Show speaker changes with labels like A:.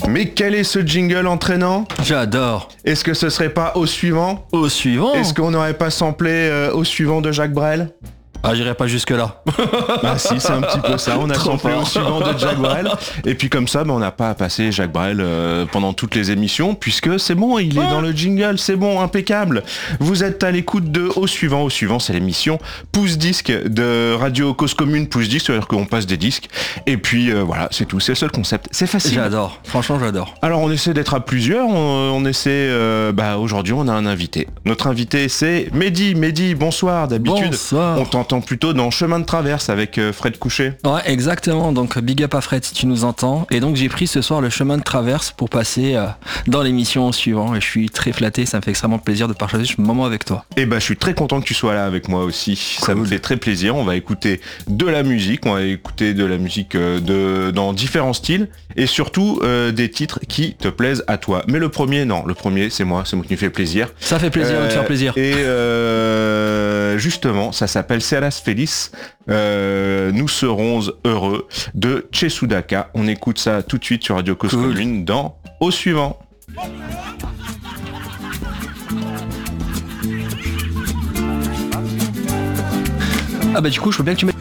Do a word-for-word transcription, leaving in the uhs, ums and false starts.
A: Mais quel est ce jingle entraînant ?
B: J'adore.
A: Est-ce que ce serait pas au suivant ?
B: Au suivant ?
A: Est-ce qu'on n'aurait pas samplé euh, au suivant de Jacques Brel ?
B: Ah, j'irai pas jusque là.
A: Bah si, c'est un petit peu ça. On a
B: Trop
A: samplé
B: fort.
A: au suivant de Jacques Brel. Et puis comme ça, bah, on n'a pas à passer Jacques Brel euh, pendant toutes les émissions, puisque c'est bon, il est
B: Ouais.
A: dans le jingle, c'est bon, impeccable. Vous êtes à l'écoute de Au suivant. Au suivant, c'est l'émission Pouce Disque de Radio Cause Commune Pouce Disque, c'est-à-dire qu'on passe des disques. Et puis euh, voilà, c'est tout, c'est le seul concept. C'est facile.
B: J'adore. Franchement, j'adore.
A: Alors on essaie d'être à plusieurs, on, on essaie, euh, bah aujourd'hui on a un invité. Notre invité c'est Mehdi. Mehdi, bonsoir. D'habitude
B: Bonsoir.
A: on t'entend plutôt dans Chemin de traverse avec euh, Fred Couchet.
B: Ouais, exactement. Donc, big up à Fred si tu nous entends. Et donc, j'ai pris ce soir le chemin de traverse pour passer euh, dans l'émission au suivant. Et je suis très flatté. Ça me fait extrêmement plaisir de partager ce moment avec toi.
A: Et bah je suis très content que tu sois là avec moi aussi. Ça me fait très plaisir. On va écouter de la musique, on va écouter de la musique euh, de dans différents styles et surtout euh, des titres qui te plaisent à toi. Mais le premier, non, le premier c'est moi, c'est moi qui me fait plaisir.
B: Ça fait plaisir de te
A: Euh,
B: faire plaisir.
A: Et euh, justement, ça s'appelle Seras Feliz. Euh, nous serons heureux de Chesudaka. On écoute ça tout de suite sur Radio Cause
B: Cool.
A: Commune dans Au suivant.
B: Ah bah du coup, je veux bien que tu mettes